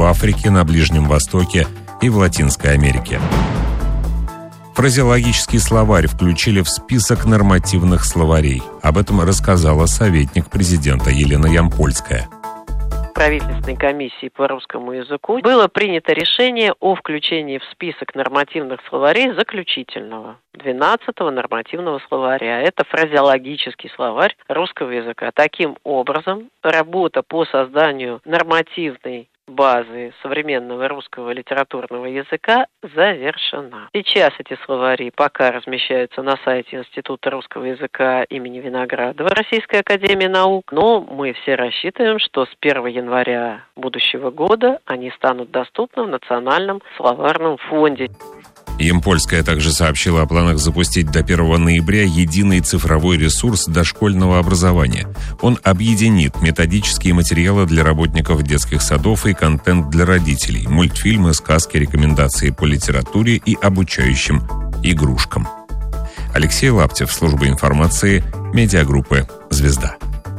в Африке, на Ближнем Востоке и в Латинской Америке. Фразеологический словарь включили в список нормативных словарей. Об этом рассказала советник президента Елена Ямпольская. Правительственной комиссии по русскому языку было принято решение о включении в список нормативных словарей заключительного 12-го нормативного словаря. Это фразеологический словарь русского языка. Таким образом, работа по созданию нормативной базы современного русского литературного языка завершена. Сейчас эти словари пока размещаются на сайте Института русского языка имени Виноградова Российской академии наук, но мы все рассчитываем, что с 1 января будущего года они станут доступны в Национальном словарном фонде. Ямпольская также сообщила о планах запустить до 1 ноября единый цифровой ресурс дошкольного образования. Он объединит методические материалы для работников детских садов и контент для родителей, мультфильмы, сказки, рекомендации по литературе и обучающим игрушкам. Алексей Лаптев, служба информации, медиагруппы «Звезда».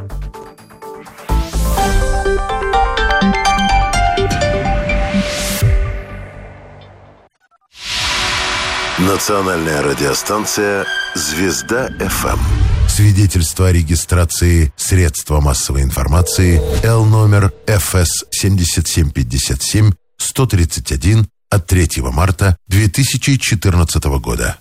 Национальная радиостанция «Звезда ФМ». Свидетельство о регистрации средства массовой информации Л номер ФС 7757-131 от 3 марта 2014 года.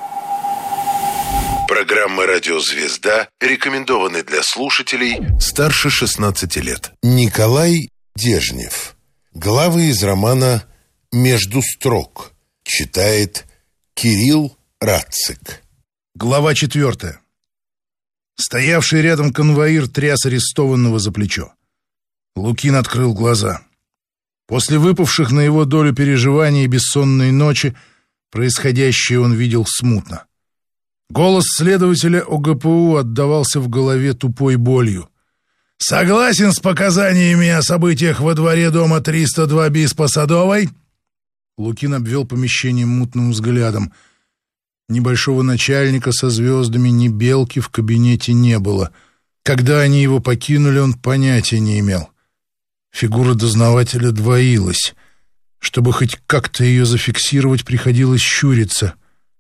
Программа «Радио Звезда» рекомендованы для слушателей старше 16 лет. Николай Дежнев. Главы из романа «Между строк». Читает Кирилл Рацик. Глава 4. Стоявший рядом конвоир тряс арестованного за плечо. Лукин открыл глаза. После выпавших на его долю переживаний и бессонной ночи происходящее он видел смутно. Голос следователя ОГПУ отдавался в голове тупой болью. «Согласен с показаниями о событиях во дворе дома 302 БИС по Садовой?» Лукин обвел помещение мутным взглядом. Небольшого начальника со звездами, ни Белки в кабинете не было. Когда они его покинули, он понятия не имел. Фигура дознавателя двоилась. Чтобы хоть как-то ее зафиксировать, приходилось щуриться.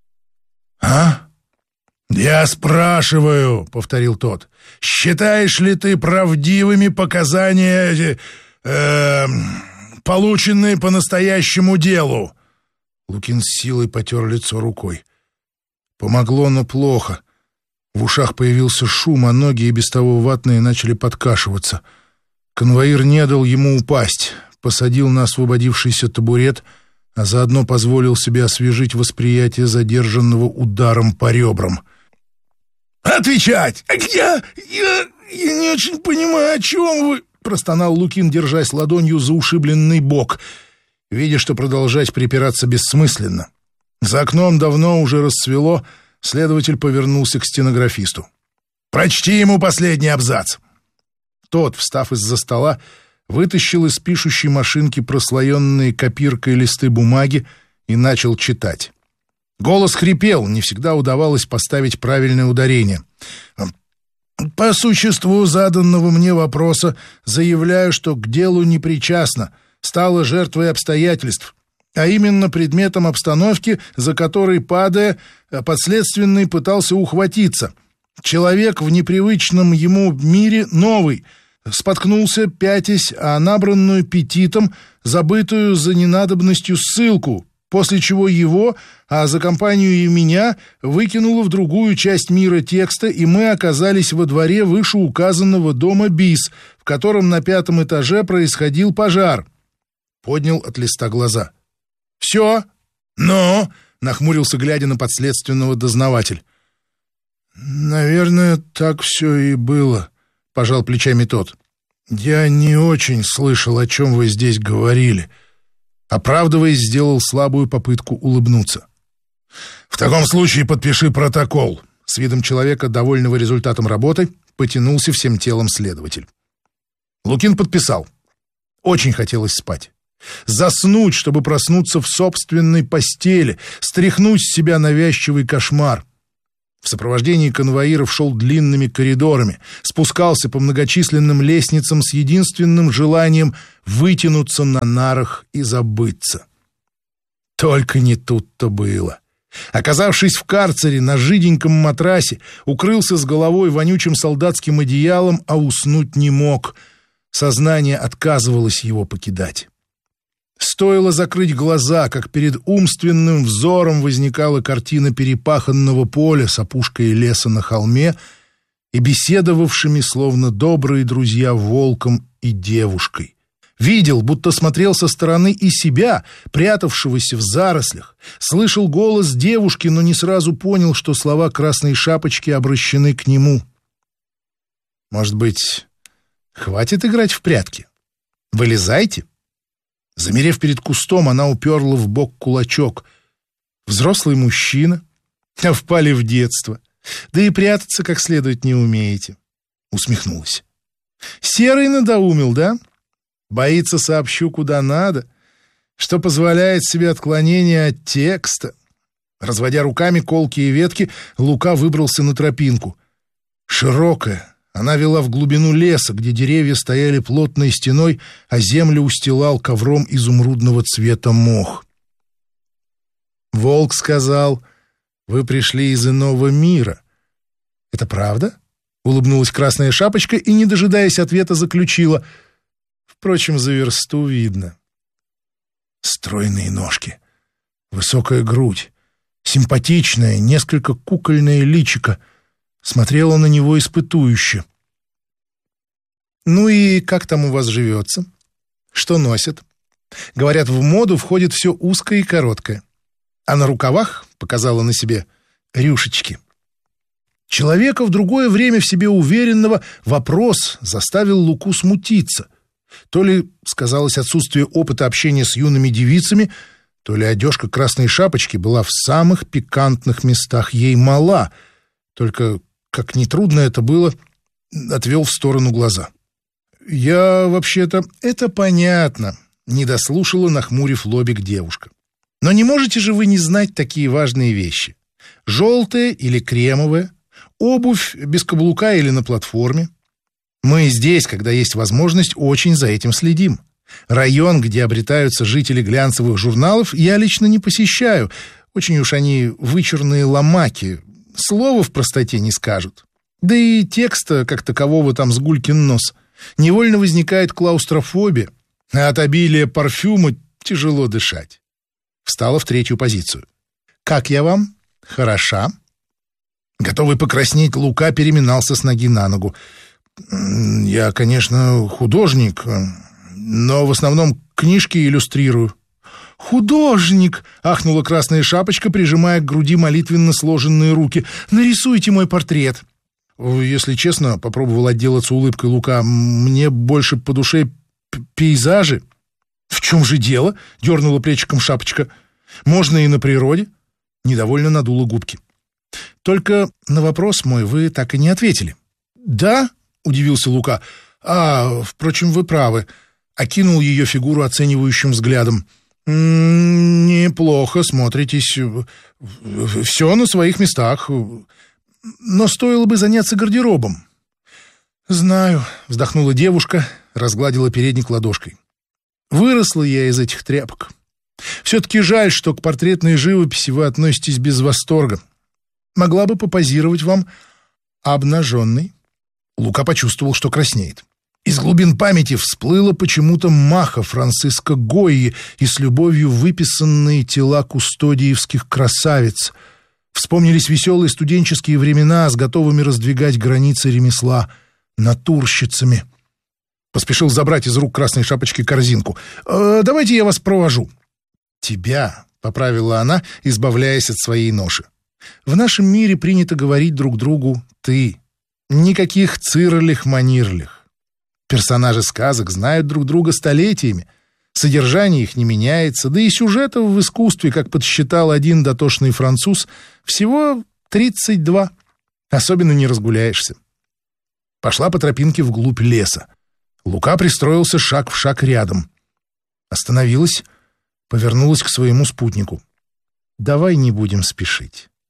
«А? Я спрашиваю», — повторил тот, — «считаешь ли ты правдивыми показания, полученные по настоящему делу?» Лукин с силой потер лицо рукой. Помогло, но плохо. В ушах появился шум, а ноги, и без того ватные, начали подкашиваться. Конвоир не дал ему упасть, посадил на освободившийся табурет, а заодно позволил себе освежить восприятие задержанного ударом по ребрам. «Отвечать! Я не очень понимаю, о чем вы...» — простонал Лукин, держась ладонью за ушибленный бок, видя, что продолжать припираться бессмысленно. За окном давно уже рассвело, следователь повернулся к стенографисту. «Прочти ему последний абзац!» Тот, встав из-за стола, вытащил из пишущей машинки прослоенные копиркой листы бумаги и начал читать. Голос хрипел, не всегда удавалось поставить правильное ударение. «По существу заданного мне вопроса заявляю, что к делу не причастна, стала жертвой обстоятельств, а именно предметом обстановки, за которой, падая, подследственный пытался ухватиться. Человек в непривычном ему мире новый, споткнулся, пятясь, а набранную петитом, забытую за ненадобностью ссылку, после чего его, а за компанию и меня, выкинуло в другую часть мира текста, и мы оказались во дворе вышеуказанного дома БИС, в котором на 5-м этаже происходил пожар». Поднял от листа глаза. «Все? Ну?» — нахмурился, глядя на подследственного дознаватель. «Наверное, так все и было», — пожал плечами тот. «Я не очень слышал, о чем вы здесь говорили». Оправдываясь, сделал слабую попытку улыбнуться. «В таком случае подпиши протокол». С видом человека, довольного результатом работы, потянулся всем телом следователь. Лукин подписал. Очень хотелось спать. Заснуть, чтобы проснуться в собственной постели, стряхнуть с себя навязчивый кошмар. В сопровождении конвоиров шел длинными коридорами, спускался по многочисленным лестницам с единственным желанием вытянуться на нарах и забыться. Только не тут-то было. Оказавшись в карцере на жиденьком матрасе, укрылся с головой вонючим солдатским одеялом, а уснуть не мог. Сознание отказывалось его покидать. Стоило закрыть глаза, как перед умственным взором возникала картина перепаханного поля с опушкой леса на холме и беседовавшими, словно добрые друзья, волком и девушкой. Видел, будто смотрел со стороны и себя, прятавшегося в зарослях. Слышал голос девушки, но не сразу понял, что слова Красной Шапочки обращены к нему. Может быть, хватит играть в прятки? Вылезайте. Замерев перед кустом, она уперла в бок кулачок. Взрослый мужчина, а впали в детство. Да и прятаться как следует не умеете. Усмехнулась. Серый надоумил, да? Боится, сообщу, куда надо, что позволяет себе отклонение от текста. Разводя руками колкие ветки, Лука выбрался на тропинку. Широкая. Она вела в глубину леса, где деревья стояли плотной стеной, а землю устилал ковром изумрудного цвета мох. Волк сказал: «Вы пришли из иного мира». «Это правда?» — улыбнулась Красная Шапочка и, не дожидаясь ответа, заключила: «Впрочем, за версту видно». Стройные ножки, высокая грудь, симпатичное, несколько кукольное личико. Смотрела на него испытующе. «Ну и как там у вас живется? Что носят?» «Говорят, в моду входит все узкое и короткое. А на рукавах, — показала на себе, — рюшечки». Человека в другое время в себе уверенного вопрос заставил Луку смутиться. То ли сказалось отсутствие опыта общения с юными девицами, то ли одежка Красной Шапочки была в самых пикантных местах ей мала. Только, как нетрудно это было, отвел в сторону глаза. «Я вообще-то...» «Это понятно», — не дослушала, нахмурив лобик девушка. «Но не можете же вы не знать такие важные вещи? Желтая или кремовая? Обувь без каблука или на платформе? Мы здесь, когда есть возможность, очень за этим следим. Район, где обретаются жители глянцевых журналов, я лично не посещаю. Очень уж они вычурные ломаки, слова в простоте не скажут. Да и текста, как такового, там с гулькин нос. Невольно возникает клаустрофобия, а от обилия парфюма тяжело дышать». Встала в третью позицию. «Как я вам? Хороша?» Готовый покраснеть, Лука переминался с ноги на ногу. «Я, конечно, художник, но в основном книжки иллюстрирую». «Художник!» — ахнула Красная Шапочка, прижимая к груди молитвенно сложенные руки. «Нарисуйте мой портрет». «Если честно, — попробовал отделаться улыбкой Лука, — мне больше по душе пейзажи». «В чем же дело?» — дернула плечиком Шапочка. «Можно и на природе». Недовольно надула губки. «Только на вопрос мой вы так и не ответили». «Да?» — удивился Лука. Впрочем, вы правы». Окинул ее фигуру оценивающим взглядом. «Неплохо смотритесь. Все на своих местах. Но стоило бы заняться гардеробом». «Знаю», — вздохнула девушка, разгладила передник ладошкой. «Выросла я из этих тряпок. Все-таки жаль, что к портретной живописи вы относитесь без восторга. Могла бы попозировать вам обнаженной». Лука почувствовал, что краснеет. Из глубин памяти всплыло почему-то маха Франциско Гойи и с любовью выписанные тела кустодиевских красавиц. Вспомнились веселые студенческие времена с готовыми раздвигать границы ремесла натурщицами. Поспешил забрать из рук Красной Шапочки корзинку. «Давайте я вас провожу». «Тебя», — поправила она, избавляясь от своей ноши. «В нашем мире принято говорить друг другу «ты». Никаких цирлих-манирлих. Персонажи сказок знают друг друга столетиями. Содержание их не меняется, да и сюжетов в искусстве, как подсчитал один дотошный француз, всего 32. Особенно не разгуляешься». Пошла по тропинке вглубь леса. Лука пристроился шаг в шаг рядом. Остановилась, повернулась к своему спутнику. «Давай не будем спешить.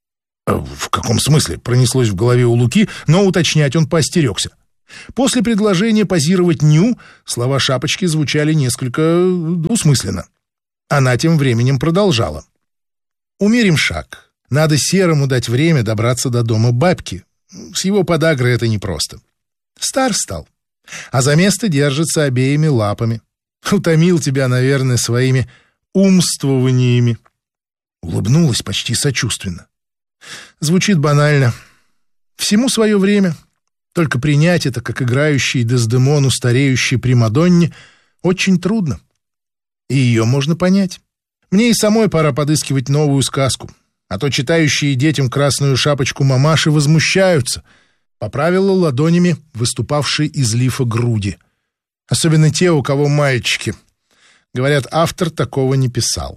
В каком смысле? Пронеслось в голове у Луки, но уточнять он поостерегся. После предложения позировать Ню слова Шапочки звучали несколько двусмысленно. Она тем временем продолжала. «Умерим шаг. Надо Серому дать время добраться до дома бабки. С его подагрой это непросто. Стар стал, а за место держится обеими лапами. Утомил тебя, наверное, своими умствованиями». Улыбнулась почти сочувственно. Звучит банально. Всему свое время. Только принять это, как играющий Дездемону стареющей примадонне, очень трудно. И ее можно понять. Мне и самой пора подыскивать новую сказку. А то читающие детям красную шапочку мамаши возмущаются. Поправила ладонями выступавшие из лифа груди. Особенно те, у кого мальчики. Говорят, автор такого не писал.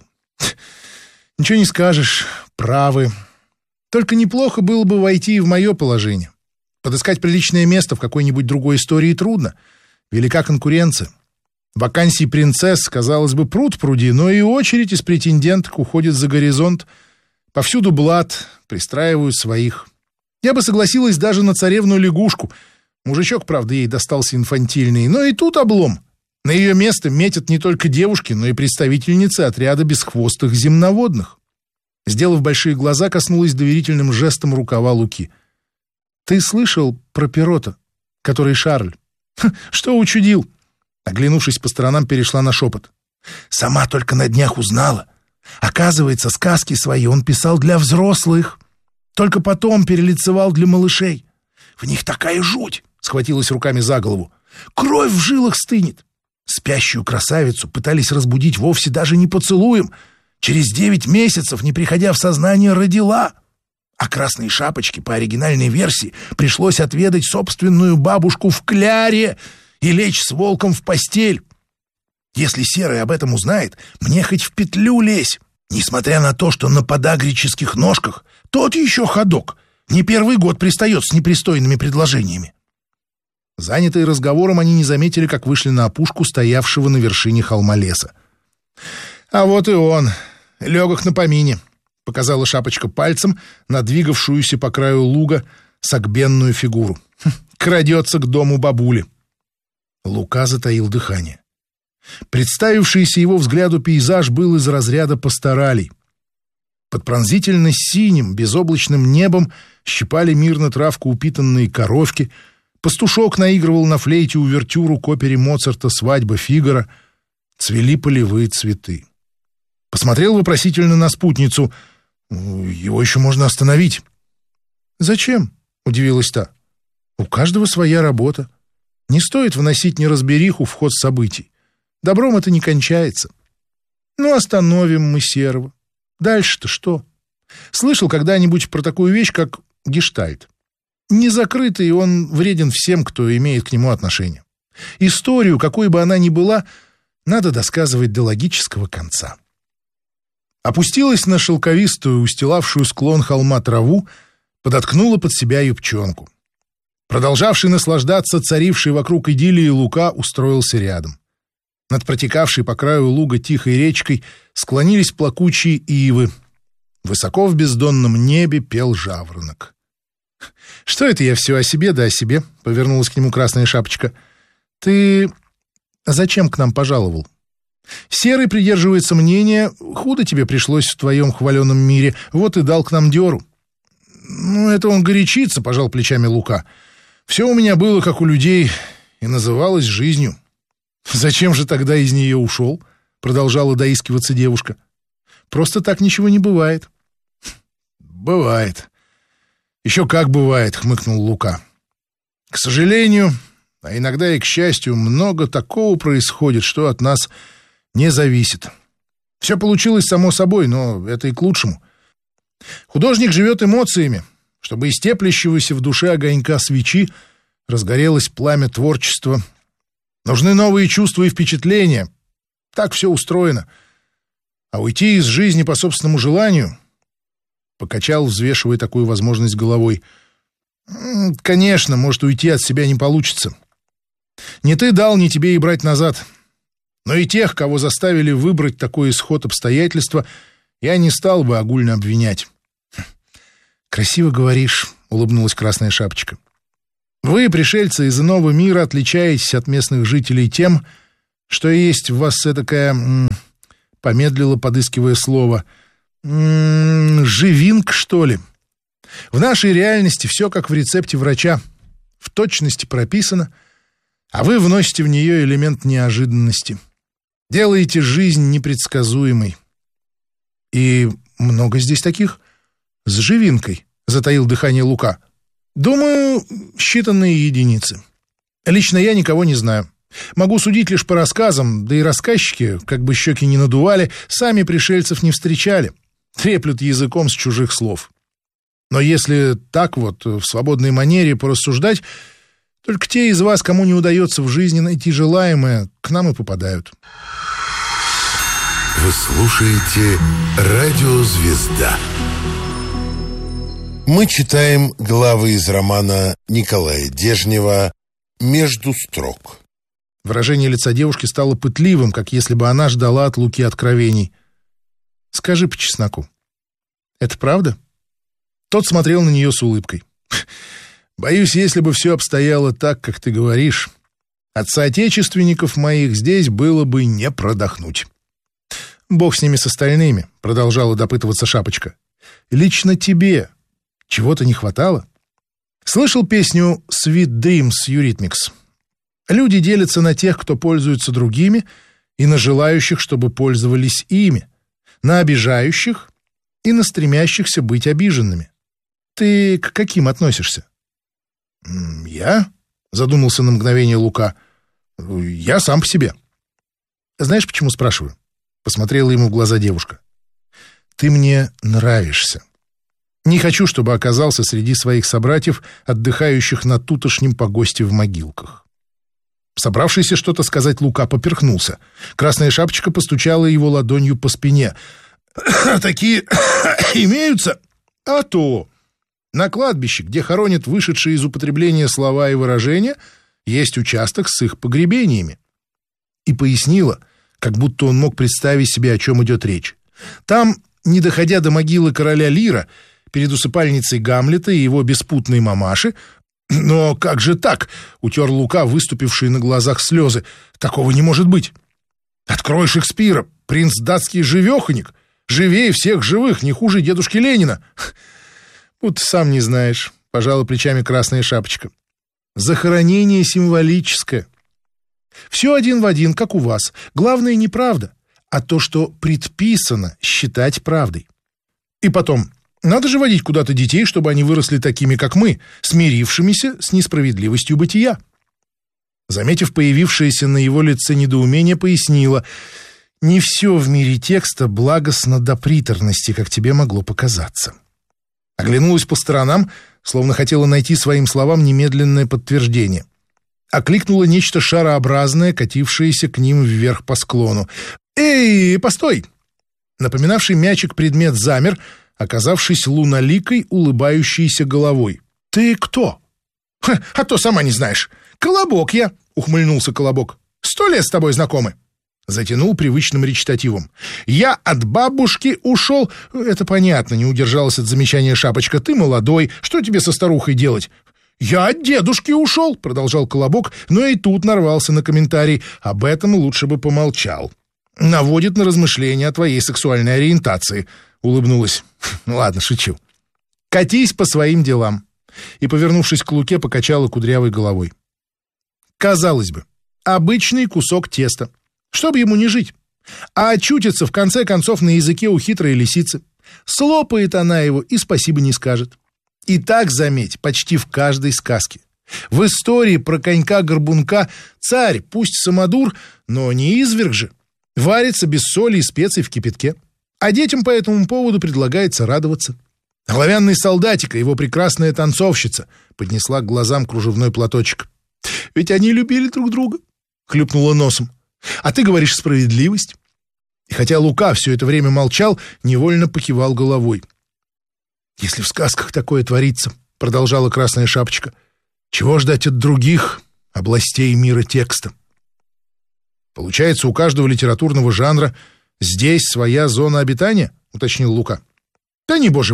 Ничего не скажешь, правы. Только неплохо было бы войти в мое положение. Подыскать приличное место в какой-нибудь другой истории трудно. Велика конкуренция. Вакансий принцесс, казалось бы, пруд-пруди, но и очередь из претенденток уходит за горизонт. Повсюду блат, пристраивают своих. Я бы согласилась даже на царевну-лягушку. Мужичок, правда, ей достался инфантильный, но и тут облом. На ее место метят не только девушки, но и представительницы отряда бесхвостых земноводных. Сделав большие глаза, коснулась доверительным жестом рукава Луки. «Ты слышал про пирота, который Шарль? Что учудил?» Оглянувшись по сторонам, перешла на шепот. «Сама только на днях узнала. Оказывается, сказки свои он писал для взрослых. Только потом перелицевал для малышей. В них такая жуть!» — схватилась руками за голову. «Кровь в жилах стынет. Спящую красавицу пытались разбудить вовсе даже не поцелуем. Через 9 месяцев, не приходя в сознание, родила. А красной шапочке по оригинальной версии пришлось отведать собственную бабушку в кляре и лечь с волком в постель. Если Серый об этом узнает, мне хоть в петлю лезь. Несмотря на то, что на подагрических ножках тот еще ходок. Не первый год пристает с непристойными предложениями». Занятые разговором, они не заметили, как вышли на опушку стоявшего на вершине холма леса. «А вот и он, легок на помине», — показала Шапочка пальцем на двигавшуюся по краю луга согбенную фигуру. «Крадется к дому бабули». Лука затаил дыхание. Представившийся его взгляду пейзаж был из разряда пасторалей. Под пронзительно синим, безоблачным небом щипали мирно травку упитанные коровки, пастушок наигрывал на флейте увертюру к опере Моцарта «Свадьба Фигаро», цвели полевые цветы. Посмотрел вопросительно на спутницу. «Его еще можно остановить». «Зачем?» — удивилась та. «У каждого своя работа. Не стоит вносить неразбериху в ход событий. Добром это не кончается. Ну, остановим мы Серого. Дальше-то что? Слышал когда-нибудь про такую вещь, как гештальт? Незакрытый, он вреден всем, кто имеет к нему отношение. Историю, какой бы она ни была, надо досказывать до логического конца». Опустилась на шелковистую, устилавшую склон холма траву, подоткнула под себя юбчонку. Продолжавший наслаждаться царившей вокруг идиллии Лука устроился рядом. Над протекавшей по краю луга тихой речкой склонились плакучие ивы. Высоко в бездонном небе пел жаворонок. «Что это я все о себе да о себе?» — повернулась к нему Красная Шапочка. «Ты зачем к нам пожаловал? Серый придерживается мнения, худо тебе пришлось в твоем хваленом мире, вот и дал к нам дёру». «Ну, это он горячится», — пожал плечами Лука. «Все у меня было, как у людей, и называлось жизнью». «Зачем же тогда из нее ушел?» — продолжала доискиваться девушка. «Просто так ничего не бывает». «Бывает. Еще как бывает», — хмыкнул Лука. «К сожалению, а иногда и к счастью, много такого происходит, что от нас не зависит. Все получилось само собой, но это и к лучшему. Художник живет эмоциями, чтобы из теплящегося в душе огонька свечи разгорелось пламя творчества. Нужны новые чувства и впечатления. Так все устроено. А уйти из жизни по собственному желанию...» Покачал, взвешивая такую возможность головой. «Конечно, может, уйти от себя не получится. Не ты дал, не тебе и брать назад. Но и тех, кого заставили выбрать такой исход обстоятельства, я не стал бы огульно обвинять. «Красиво говоришь», — улыбнулась Красная Шапочка. «Вы, пришельцы из иного мира, отличаетесь от местных жителей тем, что есть в вас этакая...» помедлила, подыскивая слово. «Живинка, что ли? В нашей реальности все как в рецепте врача. В точности прописано, а вы вносите в нее элемент неожиданности. Делаете жизнь непредсказуемой. И много здесь таких? С живинкой», — затаил дыхание Лука. «Думаю, считанные единицы. Лично я никого не знаю. Могу судить лишь по рассказам, да и рассказчики, как бы щеки ни надували, сами пришельцев не встречали, треплют языком с чужих слов. Но если так вот, в свободной манере порассуждать, только те из вас, кому не удается в жизни найти желаемое, к нам и попадают». Вы слушаете «Радио Звезда». Мы читаем главы из романа Николая Дежнева «Между строк». Выражение лица девушки стало пытливым, как если бы она ждала от Луки откровений. «Скажи по чесноку, это правда?» Тот смотрел на нее с улыбкой. «Боюсь, если бы все обстояло так, как ты говоришь, от соотечественников моих здесь было бы не продохнуть». «Бог с ними, с остальными», — продолжала допытываться Шапочка. «Лично тебе чего-то не хватало?» Слышал песню «Sweet Dreams» Eurythmics? Люди делятся на тех, кто пользуется другими, и на желающих, чтобы пользовались ими, на обижающих и на стремящихся быть обиженными. Ты к каким относишься? «Я?» — задумался на мгновение Лука. «Я сам по себе». «Знаешь, почему спрашиваю?» — посмотрела ему в глаза девушка. «Ты мне нравишься. Не хочу, чтобы оказался среди своих собратьев, отдыхающих на тутошнем погосте в могилках». Собравшийся что-то сказать Лука поперхнулся. Красная Шапочка постучала его ладонью по спине. «Такие имеются? А то! На кладбище, где хоронят вышедшие из употребления слова и выражения, есть участок с их погребениями». И пояснила, как будто он мог представить себе, о чем идет речь. Там, не доходя до могилы короля Лира, перед усыпальницей Гамлета и его беспутной мамаши, «Но как же так?» — утер Лука выступившие на глазах слезы. «Такого не может быть! Открой Шекспира, принц датский живеханик, живее всех живых, не хуже дедушки Ленина!» «Вот сам не знаешь», — пожала плечами Красная Шапочка. «Захоронение символическое. Все один в один, как у вас. Главное не правда, а то, что предписано считать правдой. И потом... Надо же водить куда-то детей, чтобы они выросли такими, как мы, смирившимися с несправедливостью бытия». Заметив появившееся на его лице недоумение, пояснила: «Не все в мире текста благостно до приторности, как тебе могло показаться». Оглянулась по сторонам, словно хотела найти своим словам немедленное подтверждение. Окликнула нечто шарообразное, катившееся к ним вверх по склону. «Эй, постой!» Напоминавший мячик предмет замер, оказавшись луноликой, улыбающейся головой. «Ты кто?» «А то сама не знаешь. Колобок я», — ухмыльнулся Колобок. «100 лет с тобой знакомы». Затянул привычным речитативом. «Я от бабушки ушел». «Это понятно», — не удержалась от замечания Шапочка. «Ты молодой, что тебе со старухой делать?» «Я от дедушки ушел», — продолжал Колобок, но и тут нарвался на комментарий. «Об этом лучше бы помолчал. Наводит на размышления о твоей сексуальной ориентации». Улыбнулась. «Ладно, шучу. Катись по своим делам». И, повернувшись к Луке, покачала кудрявой головой. Казалось бы, обычный кусок теста. Чтоб ему не жить. А очутится, в конце концов, на языке у хитрой лисицы. Слопает она его и спасибо не скажет. И так, заметь, почти в каждой сказке. В истории про конька-горбунка царь, пусть самодур, но не изверг же. Варится без соли и специй в кипятке. А детям по этому поводу предлагается радоваться. Оловянный солдатик и его прекрасная танцовщица поднесла к глазам кружевной платочек. «Ведь они любили друг друга», — хлюпнула носом. «А ты говоришь справедливость». И хотя Лука все это время молчал, невольно покивал головой. «Если в сказках такое творится», — продолжала Красная Шапочка, — «чего ждать от других областей мира текста?» «Получается, у каждого литературного жанра здесь своя зона обитания?» — уточнил Лука. «Да не, боже мой!»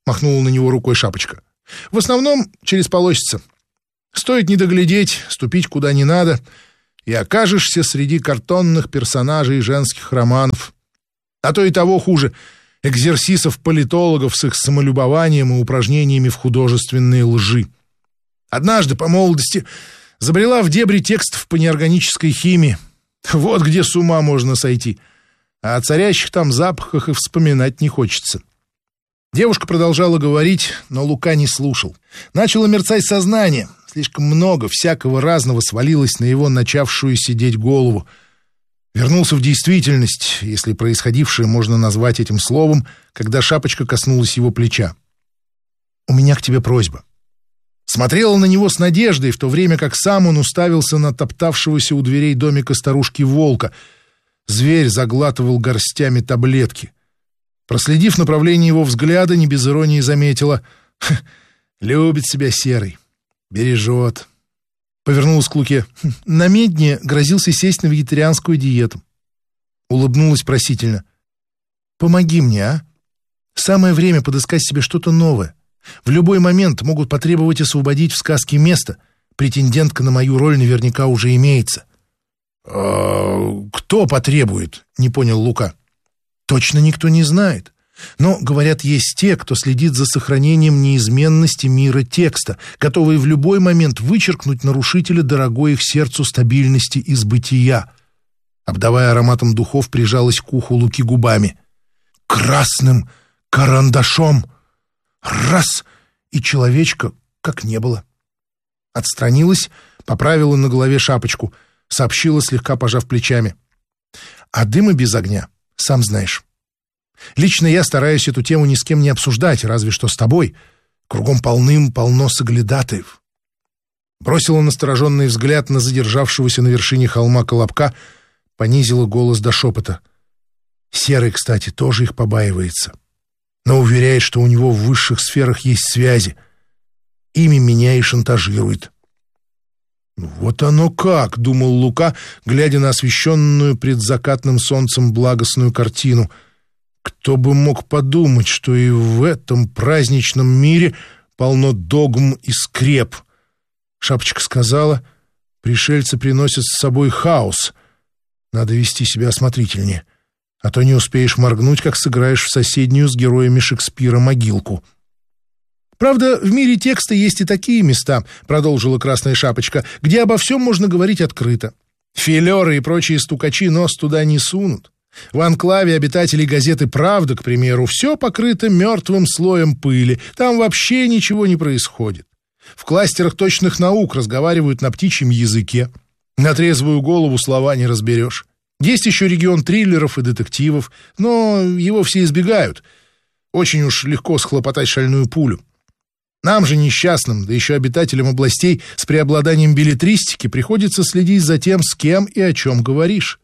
— махнула на него рукой Шапочка. «В основном через полосица. Стоит не доглядеть, ступить куда не надо, и окажешься среди картонных персонажей женских романов. А то и того хуже — экзерсисов политологов с их самолюбованием и упражнениями в художественной лжи. Однажды, по молодости, забрела в дебри текстов по неорганической химии. Вот где с ума можно сойти. А о царящих там запахах и вспоминать не хочется». Девушка продолжала говорить, но Лука не слушал. Начало мерцать сознание. Слишком много всякого разного свалилось на его начавшую сидеть голову. Вернулся в действительность, если происходившее можно назвать этим словом, когда Шапочка коснулась его плеча. «У меня к тебе просьба». Смотрела на него с надеждой, в то время как сам он уставился на топтавшегося у дверей домика старушки-волка. Зверь заглатывал горстями таблетки. Проследив направление его взгляда, не без иронии заметила: «Любит себя Серый, бережет». Повернулась к Луке. На медне грозился сесть на вегетарианскую диету. Улыбнулась просительно. «Помоги мне, а? Самое время подыскать себе что-то новое. В любой момент могут потребовать освободить в сказке место. Претендентка на мою роль наверняка уже имеется». «Кто потребует?» — не понял Лука. «Точно никто не знает. Но, говорят, есть те, кто следит за сохранением неизменности мира текста, готовые в любой момент вычеркнуть нарушителя дорогой их сердцу стабильности из бытия». Обдавая ароматом духов, прижалась к уху Луки губами. «Красным карандашом! Раз! И человечка как не было». Отстранилась, поправила на голове шапочку, сообщила, слегка пожав плечами. «А дыма без огня, сам знаешь. Лично я стараюсь эту тему ни с кем не обсуждать, разве что с тобой. Кругом полным-полно соглядатаев». Бросила настороженный взгляд на задержавшегося на вершине холма Колобка, понизила голос до шепота. Серый, кстати, тоже их побаивается, но уверяет, что у него в высших сферах есть связи. Ими меня и шантажирует. «Вот оно как!» — думал Лука, глядя на освещенную предзакатным солнцем благостную картину. «Кто бы мог подумать, что и в этом праздничном мире полно догм и скреп?» Шапочка сказала: «Пришельцы приносят с собой хаос. Надо вести себя осмотрительнее, а то не успеешь моргнуть, как сыграешь в соседнюю с героями Шекспира могилку». «Правда, в мире текста есть и такие места, — продолжила Красная Шапочка, — где обо всем можно говорить открыто. Филеры и прочие стукачи нос туда не сунут. В анклаве обитателей газеты «Правда», к примеру, все покрыто мертвым слоем пыли. Там вообще ничего не происходит. В кластерах точных наук разговаривают на птичьем языке. На трезвую голову слова не разберешь. Есть еще регион триллеров и детективов, но его все избегают. Очень уж легко схлопотать шальную пулю. Нам же, несчастным, да еще обитателям областей с преобладанием беллетристики, приходится следить за тем, с кем и о чем говоришь».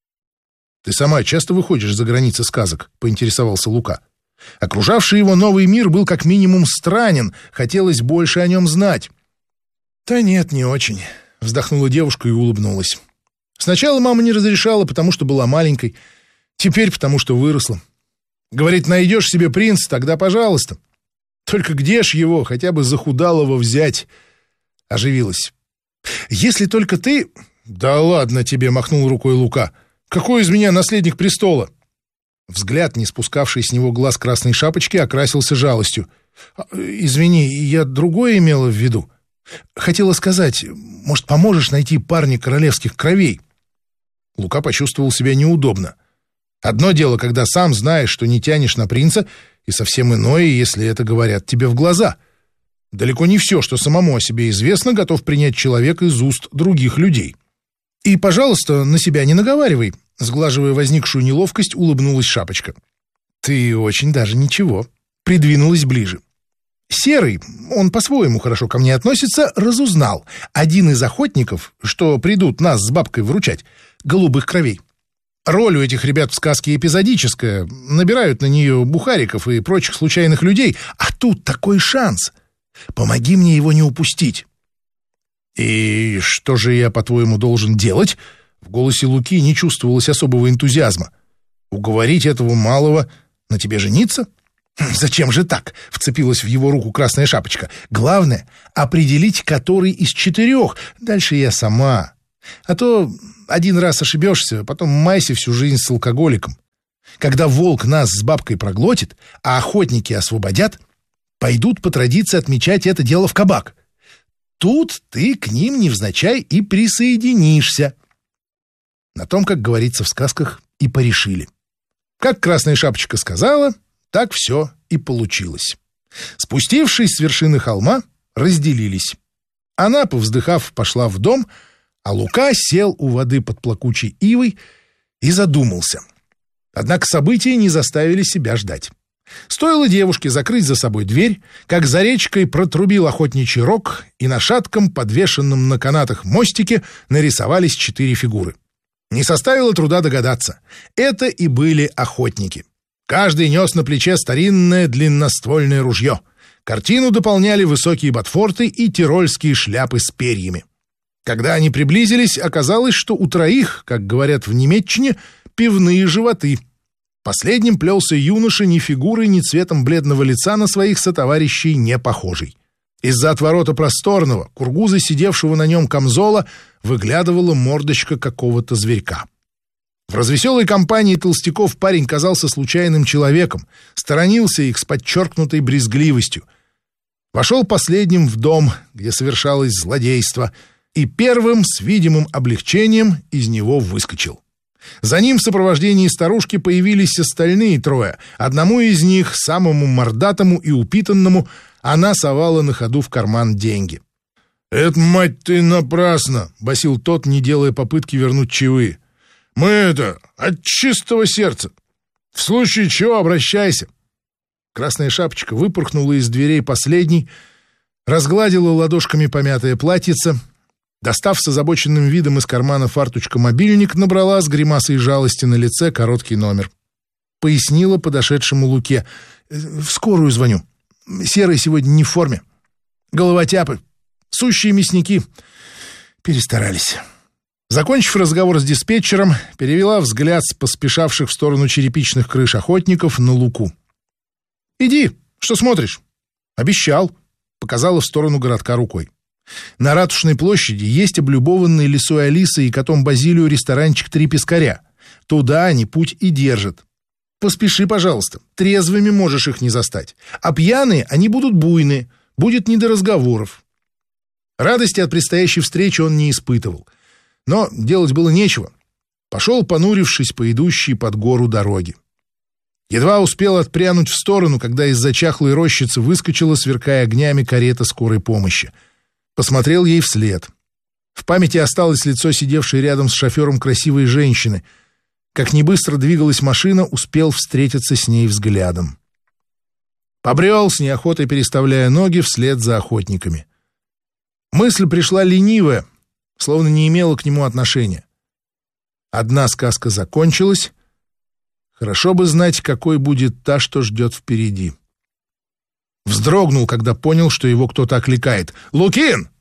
«Ты сама часто выходишь за границы сказок?» — поинтересовался Лука. Окружавший его новый мир был как минимум странен, хотелось больше о нем знать. «Да нет, не очень», — вздохнула девушка и улыбнулась. «Сначала мама не разрешала, потому что была маленькой, теперь потому что выросла. Говорит, найдешь себе принца, тогда пожалуйста. Только где ж его, хотя бы захудалого, взять?» Оживилась. «Если только ты...» «Да ладно тебе», — махнул рукой Лука. «Какой из меня наследник престола?» Взгляд, не спускавший с него глаз Красной Шапочки, окрасился жалостью. «Извини, я другое имела в виду. Хотела сказать, может, поможешь найти парня королевских кровей?» Лука почувствовал себя неудобно. Одно дело, когда сам знаешь, что не тянешь на принца, и совсем иное, если это говорят тебе в глаза. Далеко не все, что самому о себе известно, готов принять человек из уст других людей. «И, пожалуйста, на себя не наговаривай», — сглаживая возникшую неловкость, улыбнулась Шапочка. «Ты очень даже ничего», — придвинулась ближе. «Серый, он по-своему хорошо ко мне относится, разузнал. Один из охотников, что придут нас с бабкой выручать, голубых кровей. Роль у этих ребят в сказке эпизодическая, набирают на нее бухариков и прочих случайных людей, а тут такой шанс. Помоги мне его не упустить». «И что же я, по-твоему, должен делать?» В голосе Луки не чувствовалось особого энтузиазма. «Уговорить этого малого на тебе жениться? «Зачем же так?» — вцепилась в его руку Красная Шапочка. «Главное — определить, который из 4. Дальше я сама. А то один раз ошибешься, потом майся всю жизнь с алкоголиком. Когда волк нас с бабкой проглотит, а охотники освободят, пойдут по традиции отмечать это дело в кабак. Тут ты к ним невзначай и присоединишься». На том, как говорится в сказках, и порешили. Как Красная Шапочка сказала, так все и получилось. Спустившись с вершины холма, разделились. Она, повздыхав, пошла в дом, а Лука сел у воды под плакучей ивой и задумался. Однако события не заставили себя ждать. Стоило девушке закрыть за собой дверь, как за речкой протрубил охотничий рог, и на шатком, подвешенном на канатах мостике, нарисовались 4 фигуры. Не составило труда догадаться. Это и были охотники. Каждый нес на плече старинное длинноствольное ружье. Картину дополняли высокие ботфорты и тирольские шляпы с перьями. Когда они приблизились, оказалось, что у троих, как говорят в Немеччине, пивные животы. Последним плелся юноша ни фигурой, ни цветом бледного лица на своих сотоварищей не похожий. Из-за отворота просторного, кургуза, сидевшего на нем камзола, выглядывала мордочка какого-то зверька. В развеселой компании толстяков парень казался случайным человеком, сторонился их с подчеркнутой брезгливостью. Вошел последним в дом, где совершалось злодейство, и первым с видимым облегчением из него выскочил. За ним в сопровождении старушки появились остальные 3. Одному из них, самому мордатому и упитанному, она совала на ходу в карман деньги. «Это, мать ты, напрасно!» — басил тот, не делая попытки вернуть чаевые. «Мы это, от чистого сердца. В случае чего обращайся». Красная Шапочка выпорхнула из дверей последней, разгладила ладошками помятое платьице, достав с озабоченным видом из кармана фарточка мобильник, набрала с гримасой жалости на лице короткий номер. Пояснила подошедшему Луке. «В скорую звоню. Серый сегодня не в форме. Головотяпы, сущие мясники. Перестарались». Закончив разговор с диспетчером, перевела взгляд с поспешавших в сторону черепичных крыш охотников на Луку. «Иди, что смотришь?» «Обещал», — показала в сторону городка рукой. «На Ратушной площади есть облюбованный лисой Алисой и котом Базилию ресторанчик «Три пескаря». Туда они путь и держат. Поспеши, пожалуйста, трезвыми можешь их не застать. А пьяные они будут буйные, будет не до разговоров». Радости от предстоящей встречи он не испытывал. Но делать было нечего. Пошел, понурившись по идущей под гору дороге. Едва успел отпрянуть в сторону, когда из-за чахлой рощицы выскочила, сверкая огнями, карета скорой помощи. Посмотрел ей вслед. В памяти осталось лицо сидевшей рядом с шофером красивой женщины. Как не быстро двигалась машина, успел встретиться с ней взглядом. Побрел, с неохотой переставляя ноги, вслед за охотниками. Мысль пришла ленивая, словно не имела к нему отношения. Одна сказка закончилась. Хорошо бы знать, какой будет та, что ждет впереди. Вздрогнул, когда понял, что его кто-то окликает. «Лукин!